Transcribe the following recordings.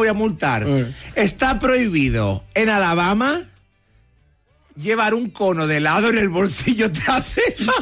voy a multar. Está prohibido en Alabama llevar un cono de helado en el bolsillo trasero.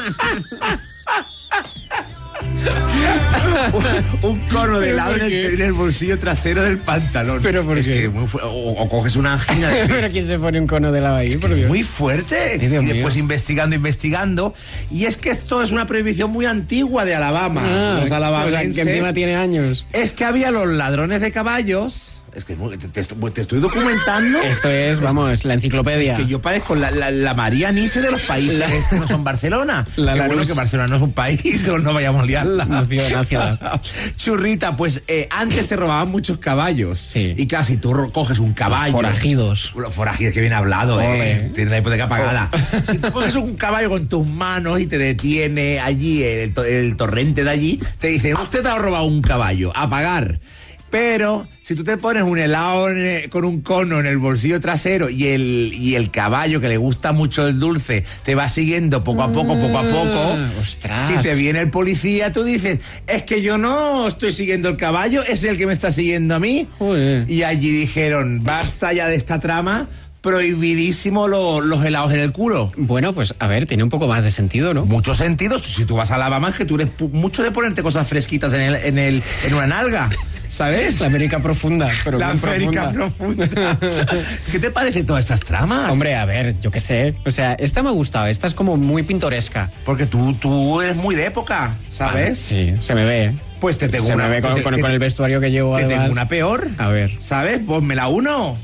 un cono de helado en el bolsillo trasero del pantalón. ¿Pero por qué? O coges una angina de... ¿Pero quién se pone un cono de helado ahí? Es muy fuerte. Ay, Dios y después mío. investigando. Y es que esto es una prohibición muy antigua de Alabama. Los alabamenses. Que encima tiene años. Es que había los ladrones de caballos. Es que te estoy documentando. Esto es, vamos, la enciclopedia. Es que yo parezco la María Nice de los países que no son Barcelona. Qué bueno que Barcelona no es un país, no vayamos a liarla. No, ciudad. Churrita, pues antes se robaban muchos caballos. Sí. Y casi tú coges un caballo. Los forajidos, que bien hablado, Tiene la hipoteca pagada. Si tú coges un caballo con tus manos y te detiene allí, el torrente de allí, te dice, usted te ha robado un caballo, a pagar. Pero si tú te pones un helado con un cono en el bolsillo trasero y el caballo, que le gusta mucho el dulce, te va siguiendo poco a poco, ostras. Si te viene el policía, tú dices, es que yo no estoy siguiendo el caballo, es el que me está siguiendo a mí. Joder. Y allí dijeron, basta ya de esta trama, prohibidísimo los helados en el culo. Bueno, pues a ver, tiene un poco más de sentido, ¿no? Muchos sentidos. Si tú vas a Alabama, es que tú eres mucho de ponerte cosas fresquitas en una nalga. ¿Sabes? La América profunda, pero la América profunda. ¿Qué te parece todas estas tramas? Hombre, a ver, yo qué sé. O sea, esta me ha gustado, esta es como muy pintoresca. Porque tú eres muy de época, ¿sabes? Sí, se me ve. Pues te tengo se una... me ve con el vestuario que llevo, Te además. tengo una peor. A ver. ¿Sabes? Ponme la 1.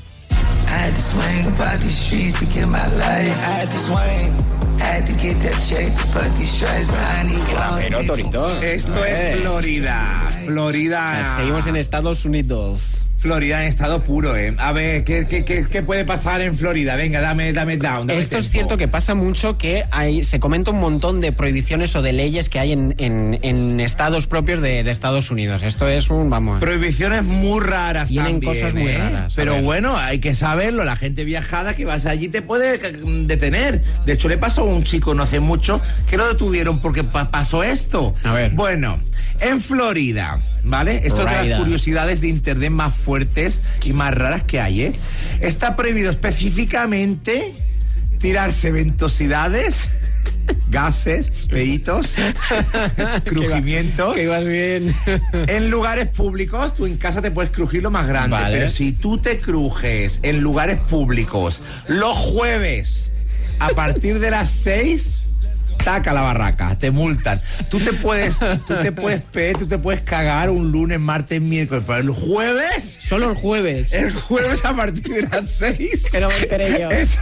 Pero, Torito. Esto es Florida. Florida. Seguimos en Estados Unidos. Florida en estado puro, A ver, ¿qué puede pasar en Florida? Venga, dame down. Esto es cierto que pasa mucho, que se comenta un montón de prohibiciones o de leyes que hay en estados propios de Estados Unidos. Esto es vamos... Prohibiciones muy raras. Tienen también, cosas muy raras. Pero bueno, hay que saberlo. La gente viajada que vas allí te puede detener. De hecho, le pasó a un chico no hace mucho que lo detuvieron porque pasó esto. A ver. Bueno, en Florida, ¿vale? Esto es de las curiosidades de internet más fuertes y más raras que hay, Está prohibido específicamente tirarse ventosidades, gases, peitos, crujimientos. Que ibas bien. En lugares públicos, tú en casa te puedes crujir lo más grande, vale. Pero si tú te crujes en lugares públicos los jueves a partir de las 6, taca la barraca, te multan. Tú te puedes cagar un lunes, martes, miércoles, pero el jueves... Solo el jueves. El jueves a partir de las 6. Que no me enteré yo. Esa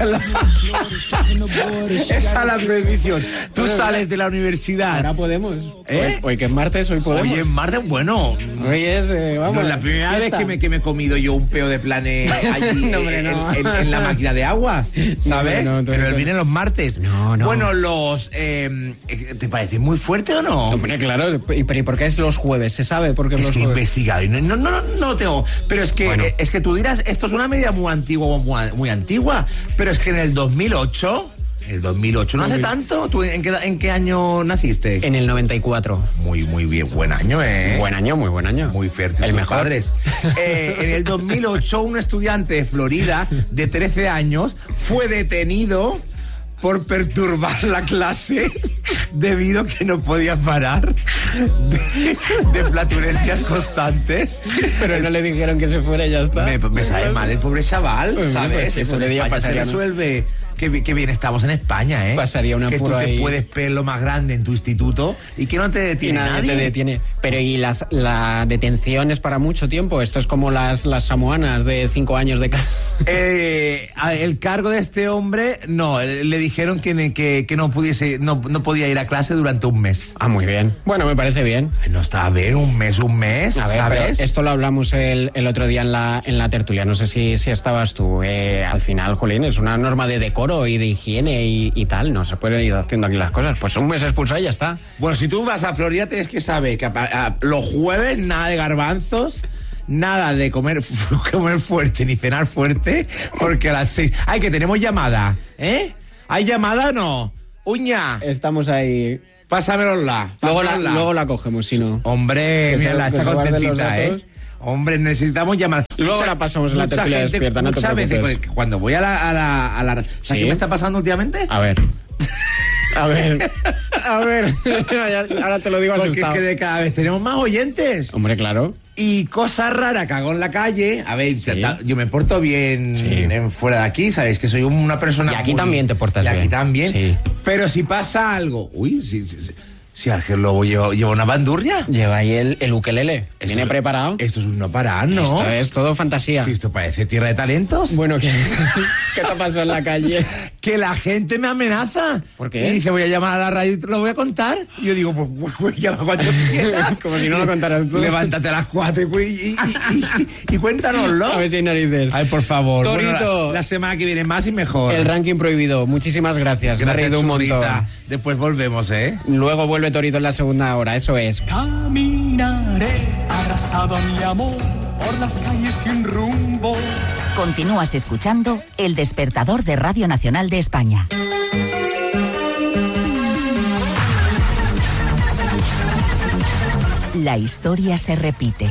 es la prohibición. Tú sales de la universidad. Ahora podemos. Hoy que es martes, hoy podemos. Oye, en martes, bueno. Hoy es, vamos. No, la primera vez que me he comido yo un peo de plane allí No, hombre, no. en la máquina de aguas, ¿sabes? No, pero él viene los martes. No. Bueno, ¿te parece muy fuerte o no? Hombre, claro. ¿Y por qué es los jueves? ¿Se sabe por qué es los que he jueves? investigado y no tengo. Pero es que, bueno. Es que tú dirás, esto es una medida muy antigua, muy antigua. Pero es que en el 2008... El 2008 no hace tanto. ¿Tú en qué año naciste? En el 94. Muy bien, buen año, Muy buen año. Muy fértil. El mejor. Padres. En el 2008, un estudiante de Florida de 13 años fue detenido por perturbar la clase debido a que no podía parar de flatulencias constantes. Pero no le dijeron que se fuera y ya está. Me sabe mal el pobre chaval, pues, ¿sabes? Pues sí, eso en España se resuelve. Qué bien estamos en España, Pasaría un apuro ahí. Que tú te puedes pegar lo más grande en tu instituto y que no te detiene nadie. Te detiene. Pero ¿y la detención es para mucho tiempo? Esto es como las samoanas de 5 años de cárcel. El cargo de este hombre, no, le dijeron que no podía ir a clase durante un mes. Ah, muy bien. Bueno, me parece bien. No está a ver, un mes, a ver, ¿sabes? Esto lo hablamos el otro día en la tertulia. No sé si estabas tú. Al final, jolín, es una norma de decoro y de higiene y tal. No se pueden ir haciendo aquí las cosas. Pues un mes expulsado y ya está. Bueno, si tú vas a Florida tienes que saber que los jueves nada de garbanzos, nada de comer fuerte ni cenar fuerte, porque a las 6... ¡Ay, que tenemos llamada! ¿Hay llamada o no? ¡Uña! Estamos ahí. Pásamela. Luego la cogemos, si no. Hombre, mírala, está contentita, Hombre, necesitamos llamar. Luego la pasamos en la tertulia despierta, no te preocupes. Muchas veces, cuando voy a la ¿sabes qué me está pasando últimamente? A ver. Ahora te lo digo asustado. Porque cada vez tenemos más oyentes. Hombre, claro. Y cosas raras que hago en la calle. A ver, yo me porto bien fuera de aquí, ¿sabes? Que soy una persona. Y aquí también te portas bien. Y aquí también. Sí. Pero si pasa algo. Uy, si Ángel Lobo lleva una bandurria. Lleva ahí el ukelele. ¿Viene preparado? Esto es un no parar, ¿no? Esto es todo fantasía. Si esto parece Tierra de Talentos. Bueno, ¿qué te pasó en la calle? Que la gente me amenaza. ¿Por qué? Y dice, voy a llamar a la radio y te lo voy a contar. Y yo digo, pues llama cuando quieras. Como si no lo contaras tú. Levántate a las 4 y cuéntanoslo. A ver si hay narices. Ay, por favor. Torito. Bueno, la semana que viene más y mejor. El ranking prohibido. Muchísimas gracias. Me he reído un montón. Después volvemos, ¿eh? Luego vuelve Torito en la segunda hora. Eso es. Caminaré abrazado a mi amor por las calles sin rumbo. Continúas escuchando El Despertador de Radio Nacional de España. La historia se repite.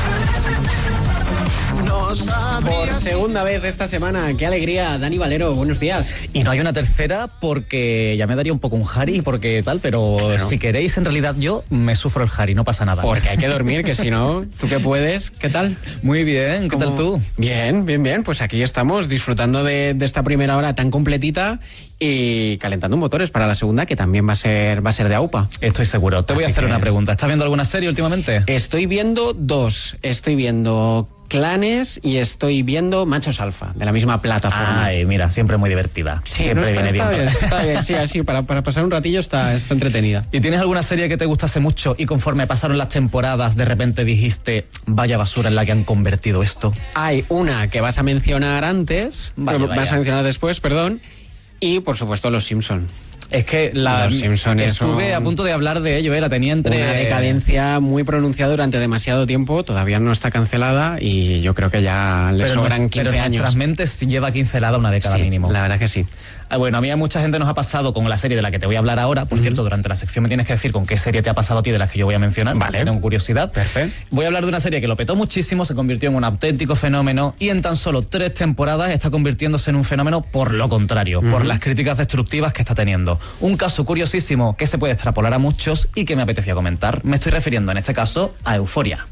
Por segunda vez esta semana, qué alegría, Dani Valero, buenos días. Y no hay una tercera porque ya me daría un poco un Harry, porque tal, pero si queréis, en realidad yo me sufro el Harry, no pasa nada. Porque hay que dormir, que si no, ¿tú qué puedes? ¿Qué tal? Muy bien, ¿qué tal tú? Bien, pues aquí estamos disfrutando de esta primera hora tan completita y calentando motores para la segunda, que también va a ser de AUPA. Estoy seguro. Te voy a hacer una pregunta. ¿Estás viendo alguna serie últimamente? Estoy viendo dos. Estoy viendo Clanes y estoy viendo Machos Alfa, de la misma plataforma. Ay, mira, siempre muy divertida. Sí, siempre viene bien. Está bien, sí, así, para pasar un ratillo está entretenida. ¿Y tienes alguna serie que te gustase mucho y conforme pasaron las temporadas de repente dijiste, vaya basura en la que han convertido esto? Hay una que vas a mencionar antes, vas a mencionar después, perdón, y por supuesto Los Simpson. Es que Los Simpsons estuve a punto de hablar de ello, la tenía entre... Una decadencia muy pronunciada durante demasiado tiempo, todavía no está cancelada y yo creo que ya le sobran 15 años. Pero en nuestras mentes lleva cancelada una década mínimo. La verdad que sí. Bueno, a mí a mucha gente nos ha pasado con la serie de la que te voy a hablar ahora. Por cierto, durante la sección me tienes que decir con qué serie te ha pasado a ti de las que yo voy a mencionar. Vale. Tengo curiosidad. Perfecto. Voy a hablar de una serie que lo petó muchísimo, se convirtió en un auténtico fenómeno y en tan solo 3 temporadas está convirtiéndose en un fenómeno por lo contrario, por las críticas destructivas que está teniendo. Un caso curiosísimo que se puede extrapolar a muchos y que me apetecía comentar. Me estoy refiriendo en este caso a Euphoria.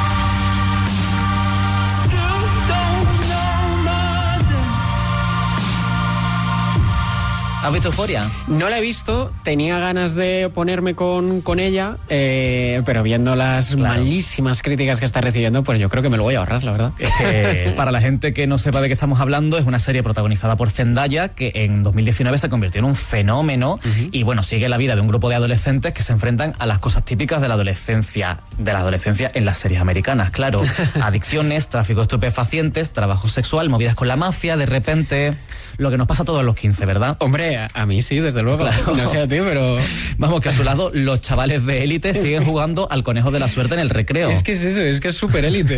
¿Has visto Euphoria? No la he visto, tenía ganas de ponerme con ella, pero viendo las malísimas críticas que está recibiendo, pues yo creo que me lo voy a ahorrar, la verdad. Es que para la gente que no sepa de qué estamos hablando, es una serie protagonizada por Zendaya que en 2019 se convirtió en un fenómeno y bueno, sigue la vida de un grupo de adolescentes que se enfrentan a las cosas típicas de la adolescencia en las series americanas, claro. Adicciones, tráfico de estupefacientes, trabajo sexual, movidas con la mafia, de repente... Lo que nos pasa a todos los 15, ¿verdad? Hombre, a mí sí, desde luego. Claro. No sé a ti, pero... Vamos, que a su lado los chavales de élite siguen jugando al conejo de la suerte en el recreo. Es que es eso, es que es súper élite.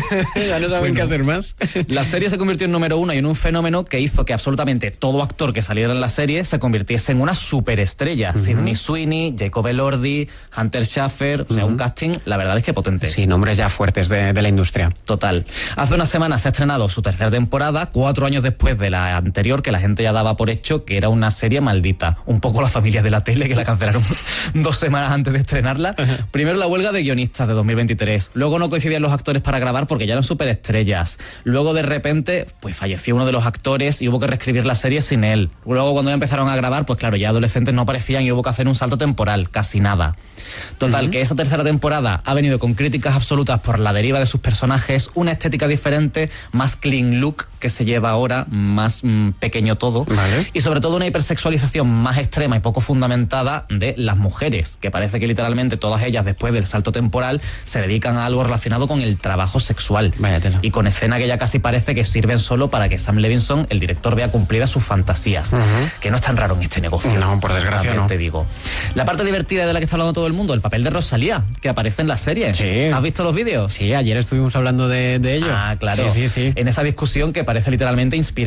Ya no saben qué hacer más. La serie se convirtió en número 1 y en un fenómeno que hizo que absolutamente todo actor que saliera en la serie se convirtiese en una superestrella. Sydney Sweeney, Jacob Elordi, Hunter Schafer, o sea, un casting, la verdad es que potente. Sí, nombres ya fuertes de la industria. Total. Hace una semana se ha estrenado su tercera temporada, 4 años después de la anterior, que la gente ya daba por hecho que era una serie maldita. Un poco La Familia de la Tele, que la cancelaron 2 semanas antes de estrenarla. Primero la huelga de guionistas de 2023. Luego no coincidían los actores para grabar porque ya eran superestrellas. Luego de repente, pues falleció uno de los actores y hubo que reescribir la serie sin él. Luego cuando ya empezaron a grabar, pues claro, ya adolescentes no aparecían y hubo que hacer un salto temporal. Casi nada. Total, que esta tercera temporada ha venido con críticas absolutas por la deriva de sus personajes, una estética diferente, más clean look que se lleva ahora, más pequeño todo, y sobre todo una hipersexualización más extrema y poco fundamentada de las mujeres, que parece que literalmente todas ellas después del salto temporal se dedican a algo relacionado con el trabajo sexual. Váyatela. Y con escena que ya casi parece que sirven solo para que Sam Levinson, el director, vea cumplidas sus fantasías, que no es tan raro en este negocio. No, por desgracia no. Te digo. La parte divertida de la que está hablando todo el mundo, el papel de Rosalía, que aparece en la serie. Sí. ¿Has visto los vídeos? Sí, ayer estuvimos hablando de ello. Ah, claro. Sí. En esa discusión que parece literalmente inspirada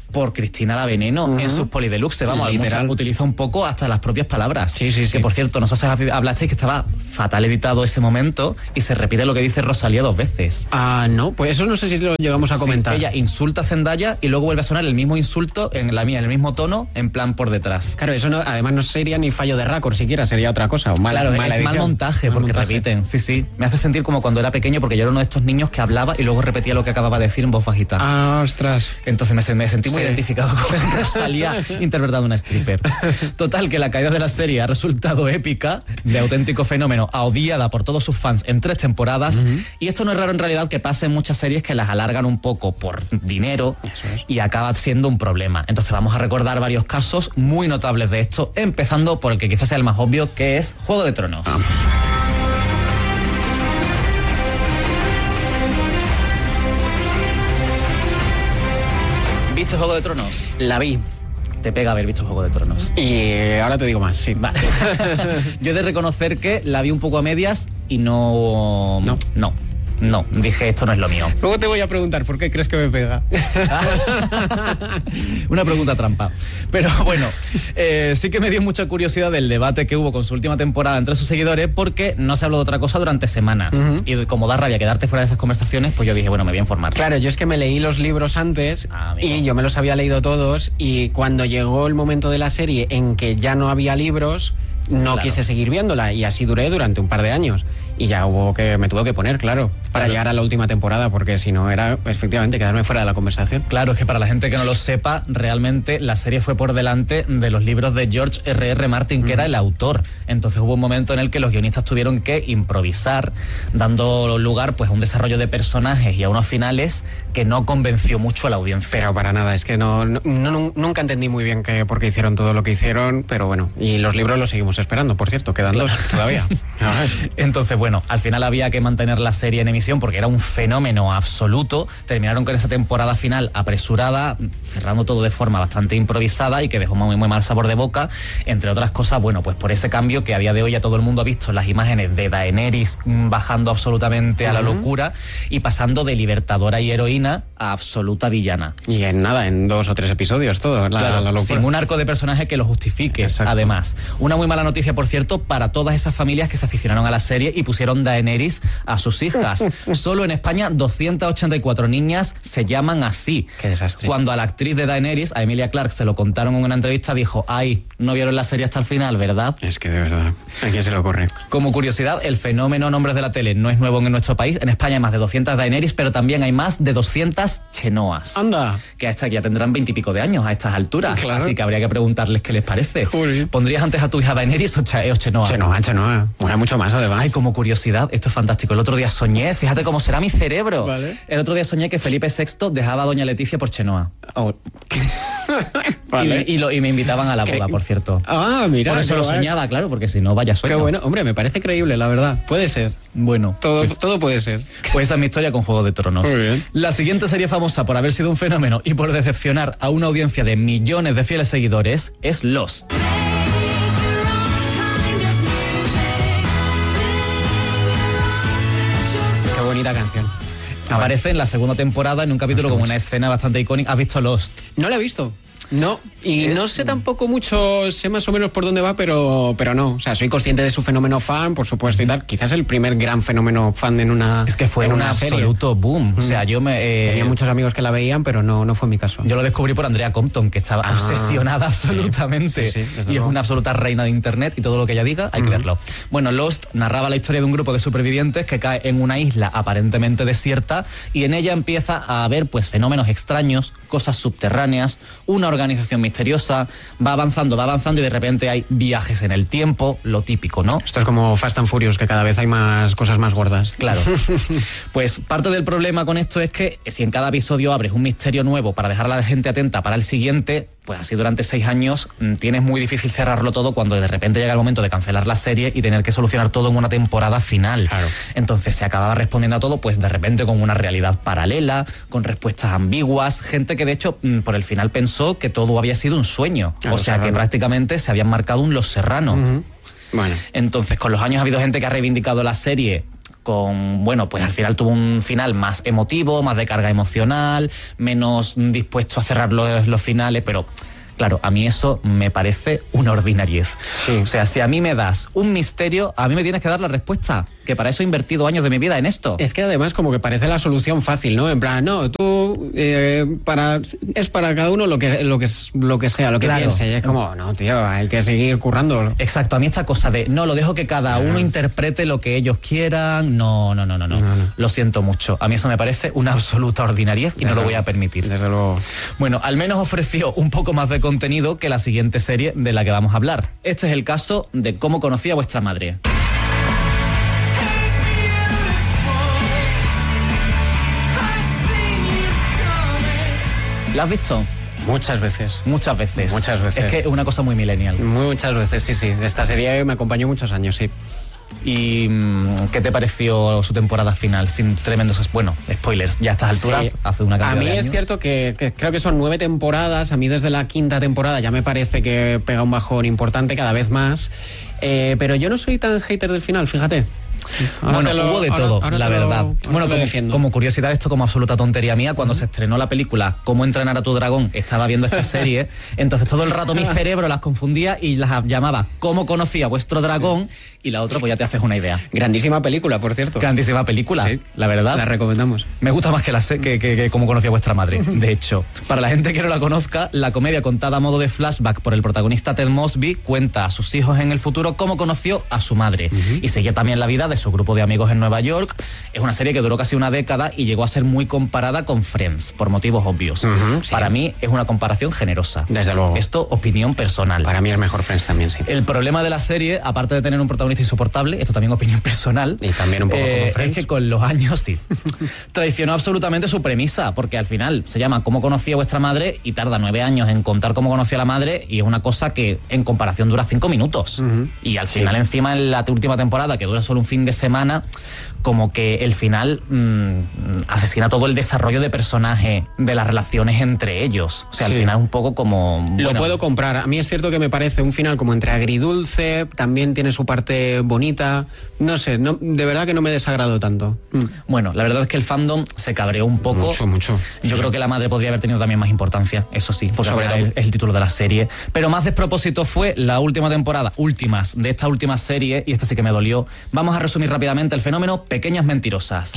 por Cristina la Veneno en sus Polideluxe. Vamos, literal, utiliza un poco hasta las propias palabras. Sí. Que por cierto, nosotros hablasteis que estaba fatal editado ese momento y se repite lo que dice Rosalía 2 veces. Ah, no, pues eso no sé si lo llegamos a comentar. Ella insulta a Zendaya y luego vuelve a sonar el mismo insulto en el mismo tono, en plan por detrás. Claro, eso no, además no sería ni fallo de récord siquiera, sería otra cosa. O mala es mal montaje, porque repiten. Sí. Me hace sentir como cuando era pequeño, porque yo era uno de estos niños que hablaba y luego repetía lo que acababa de decir en voz bajita. Ah, ostras. Entonces me sentí muy identificado con Rosalía interpretando a una stripper. Total, que la caída de la serie ha resultado épica, de auténtico fenómeno, odiada por todos sus fans en 3 temporadas. Y esto no es raro en realidad que pase en muchas series que las alargan un poco por dinero y acaba siendo un problema. Entonces vamos a recordar varios casos muy notables de esto, empezando por el que quizás sea el más obvio, que es Juego de Tronos. Vamos. ¿Viste Juego de Tronos? La vi. Te pega haber visto Juego de Tronos. Y ahora te digo más, sí. Vale. Yo he de reconocer que la vi un poco a medias y no, dije, esto no es lo mío. Luego te voy a preguntar por qué crees que me pega. Una pregunta trampa. Pero bueno, sí que me dio mucha curiosidad del debate que hubo con su última temporada entre sus seguidores, porque no se habló de otra cosa durante semanas. Y como da rabia quedarte fuera de esas conversaciones, pues yo dije, bueno, me voy a informar. Claro, yo es que me leí los libros antes y yo me los había leído todos, y cuando llegó el momento de la serie en que ya no había libros, no quise seguir viéndola, y así duré durante un par de años. Y ya me tuve que poner, claro, para llegar a la última temporada, porque si no era, efectivamente, quedarme fuera de la conversación. Claro, es que para la gente que no lo sepa, realmente la serie fue por delante de los libros de George R.R. Martin, que era el autor. Entonces hubo un momento en el que los guionistas tuvieron que improvisar, dando lugar pues a un desarrollo de personajes y a unos finales que no convenció mucho a la audiencia. Pero para nada, es que nunca entendí muy bien por qué hicieron todo lo que hicieron, pero bueno, y los libros los seguimos esperando, por cierto, quedan 2 todavía. Entonces, bueno, al final había que mantener la serie en emisión porque era un fenómeno absoluto. Terminaron con esa temporada final apresurada, cerrando todo de forma bastante improvisada y que dejó muy mal sabor de boca, entre otras cosas, bueno, pues por ese cambio que a día de hoy ya todo el mundo ha visto las imágenes de Daenerys bajando absolutamente a la locura y pasando de libertadora y heroína a absoluta villana. Y en 2 o 3 episodios todo, la locura. Sin un arco de personaje que lo justifique. Exacto. Además. Una muy mala noticia, por cierto, para todas esas familias que se aficionaron a la serie y pusieron Daenerys a sus hijas. Solo en España 284 niñas se llaman así. Qué desastre. Cuando a la actriz de Daenerys, a Emilia Clarke, se lo contaron en una entrevista, dijo, ay, no vieron la serie hasta el final, ¿verdad? Es que de verdad, ¿a quién se le ocurre? Como curiosidad, el fenómeno Nombres de la Tele no es nuevo en nuestro país. En España hay más de 200 Daenerys, pero también hay más de 200 Chenoas. ¡Anda! Que hasta aquí ya tendrán 20 y pico de años a estas alturas. Claro. Así que habría que preguntarles qué les parece. Juli. ¿Pondrías antes a tu hija Daenerys o Chenoa? Chenoa. Bueno, mucho más además. Ay, como curiosidad, esto es fantástico. El otro día soñé, fíjate cómo será mi cerebro. Vale. El otro día soñé que Felipe VI dejaba a doña Leticia por Chenoa. Oh. Vale. Y me invitaban a la boda, por cierto. Ah, mira. Por eso lo soñaba, claro, porque si no, vaya sueño. Qué bueno. Hombre, me parece creíble, la verdad. Puede ser. Bueno. Todo puede ser. Pues esa es mi historia con Juego de Tronos. Muy bien. La siguiente serie famosa por haber sido un fenómeno y por decepcionar a una audiencia de millones de fieles seguidores es Lost. Qué bonita canción. Aparece en la segunda temporada en un capítulo con una escena bastante icónica. ¿Has visto Lost? No la he visto. No, y no sé tampoco mucho, sé más o menos por dónde va, pero no. O sea, soy consciente de su fenómeno fan, por supuesto, y tal. Quizás el primer gran fenómeno fan en una Es que fue un absoluto boom. O sea, tenía muchos amigos que la veían, pero no fue mi caso. Yo lo descubrí por Andrea Compton, que estaba obsesionada absolutamente. Sí, y es una absoluta reina de internet y todo lo que ella diga hay que verlo. Bueno, Lost narraba la historia de un grupo de supervivientes que cae en una isla aparentemente desierta y en ella empieza a haber pues fenómenos extraños, cosas subterráneas, una organización misteriosa, va avanzando y de repente hay viajes en el tiempo, lo típico, ¿no? Esto es como Fast and Furious, que cada vez hay más cosas más gordas. Claro. Pues parte del problema con esto es que si en cada episodio abres un misterio nuevo para dejar a la gente atenta para el siguiente, pues así durante 6 años tienes muy difícil cerrarlo todo cuando de repente llega el momento de cancelar la serie y tener que solucionar todo en una temporada final. Claro. Entonces se acababa respondiendo a todo pues de repente con una realidad paralela, con respuestas ambiguas, gente que de hecho por el final pensó que todo había sido un sueño. O sea que prácticamente se habían marcado un Los Serrano. Bueno. Entonces con los años ha habido gente que ha reivindicado la serie bueno, pues al final tuvo un final más emotivo, más de carga emocional, menos dispuesto a cerrar los finales, pero... Claro, a mí eso me parece una ordinariez. Sí. O sea, si a mí me das un misterio, a mí me tienes que dar la respuesta. Que para eso he invertido años de mi vida en esto. Es que además como que parece la solución fácil, ¿no? En plan, no, tú es para cada uno lo que sea, lo que piense. Y es como, no, tío, hay que seguir currando. Exacto, a mí esta cosa de, no, lo dejo que cada uno interprete lo que ellos quieran. No. Lo siento mucho. A mí eso me parece una absoluta ordinariez y no lo voy a permitir. Desde luego. Bueno, al menos ofreció un poco más de contenido que la siguiente serie de la que vamos a hablar. Este es el caso de Cómo conocí a vuestra madre. ¿La has visto? Muchas veces. Muchas veces. Muchas veces. Es que es una cosa muy millennial. Muchas veces, sí. Esta serie me acompañó muchos años, sí. ¿Y qué te pareció su temporada final? Sin tremendos... Bueno, spoilers, ya a estas alturas, hace una cantidad de años. A mí es cierto que creo que son 9 temporadas. A mí desde la 5ª temporada ya me parece que pega un bajón importante cada vez más. Pero yo no soy tan hater del final, fíjate. Bueno, hubo de todo, la verdad. Bueno, como curiosidad, esto como absoluta tontería mía, cuando se estrenó la película Cómo entrenar a tu dragón, estaba viendo esta serie, entonces todo el rato mi cerebro las confundía y las llamaba Cómo conocí a vuestro dragón, y la otra pues ya te haces una idea. Grandísima película, por cierto. Grandísima película, sí, la verdad. La recomendamos. Me gusta más que Cómo conocí a vuestra madre, de hecho. Para la gente que no la conozca, la comedia contada a modo de flashback por el protagonista Ted Mosby cuenta a sus hijos en el futuro cómo conoció a su madre y seguía también la vida de su grupo de amigos en Nueva York. Es una serie que duró casi una década y llegó a ser muy comparada con Friends, por motivos obvios. Sí. Para mí es una comparación generosa. Desde luego. Esto, opinión personal. Para mí es mejor Friends también, sí. El problema de la serie, aparte de tener un protagonista insoportable, esto también opinión personal. Y también un poco como Friends. Es que con los años, sí, traicionó absolutamente su premisa, porque al final se llama Cómo conocí a vuestra madre y tarda 9 años en contar cómo conocí a la madre, y es una cosa que en comparación dura 5 minutos. Y al final, encima, en la última temporada, que dura solo un fin de semana, como que el final asesina todo el desarrollo de personaje, de las relaciones entre ellos. O sea, al final es un poco como... Lo puedo comprar. A mí es cierto que me parece un final como entre agridulce, también tiene su parte bonita. No sé, de verdad que no me desagradó tanto. Bueno, la verdad es que el fandom se cabreó un poco. Mucho. Yo creo que la madre podría haber tenido también más importancia, eso sí, porque es el título de la serie. Pero más despropósito fue la última temporada, de esta última serie, y esta sí que me dolió. Vamos a resumir rápidamente el fenómeno Pequeñas Mentirosas.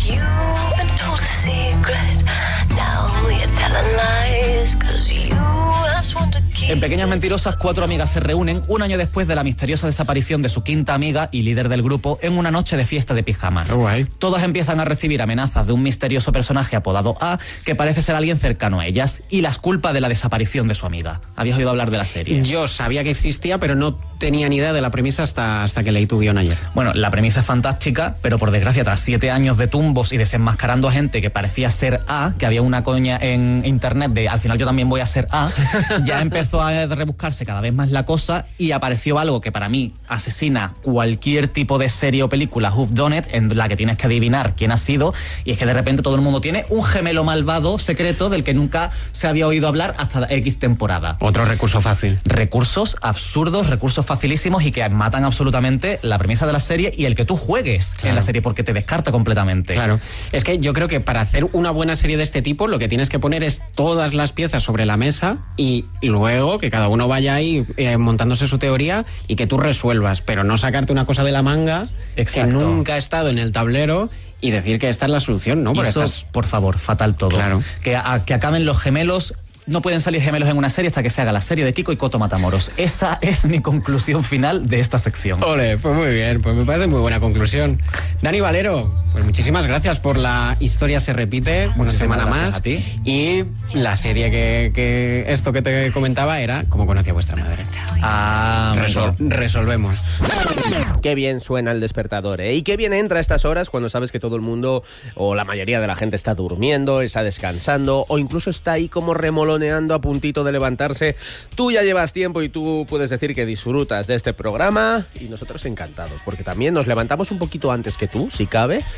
En Pequeñas Mentirosas, 4 amigas se reúnen un año después de la misteriosa desaparición de su quinta amiga y líder del grupo en una noche de fiesta de pijamas. Todas empiezan a recibir amenazas de un misterioso personaje apodado A, que parece ser alguien cercano a ellas, y las culpa de la desaparición de su amiga. ¿Habías oído hablar de la serie? Yo sabía que existía, pero no tenía ni idea de la premisa hasta que leí tu guión ayer. Bueno, la premisa es fantástica, pero por desgracia, tras 7 años de tumbos y desenmascarando a gente que parecía ser A, que había una coña en internet de al final yo también voy a ser A, ya empezó a rebuscarse cada vez más la cosa y apareció algo que para mí asesina cualquier tipo de serie o película who've done it, en la que tienes que adivinar quién ha sido, y es que de repente todo el mundo tiene un gemelo malvado secreto del que nunca se había oído hablar hasta X temporada. Otro recurso fácil. Recursos absurdos, recursos facilísimos y que matan absolutamente la premisa de la serie y el que tú juegues en la serie, porque te descarta completamente. Claro. Es que yo creo que para hacer una buena serie de este tipo lo que tienes que poner es todas las piezas sobre la mesa y luego que cada uno vaya ahí montándose su teoría y que tú resuelvas, pero no sacarte una cosa de la manga que nunca ha estado en el tablero y decir que esta es la solución, ¿no? Porque eso, por favor, fatal todo. Claro. Que acaben los gemelos. No pueden salir gemelos en una serie hasta que se haga la serie de Kiko y Coto Matamoros. Esa es mi conclusión final de esta sección. Ole, pues muy bien, pues me parece muy buena conclusión. Dani Valero, pues muchísimas gracias por la historia se repite, una semana más. A ti. Y la serie que esto que te comentaba era Cómo conocí a vuestra madre. Resolvemos. Qué bien suena el despertador, ¿eh? Y qué bien entra a estas horas cuando sabes que todo el mundo o la mayoría de la gente está durmiendo, está descansando o incluso está ahí como remoloneando a puntito de levantarse. Tú ya llevas tiempo y tú puedes decir que disfrutas de este programa y nosotros encantados, porque también nos levantamos un poquito antes que tú, si cabe,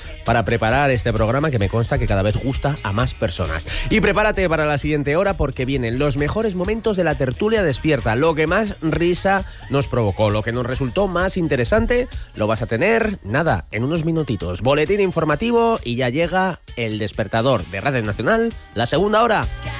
para preparar este programa que me consta que cada vez gusta a más personas. Y prepárate para la siguiente hora porque vienen los mejores momentos de la tertulia despierta. Lo que más risa nos provocó, lo que nos resultó más interesante, lo vas a tener, nada, en unos minutitos. Boletín informativo y ya llega El Despertador de Radio Nacional, la segunda hora.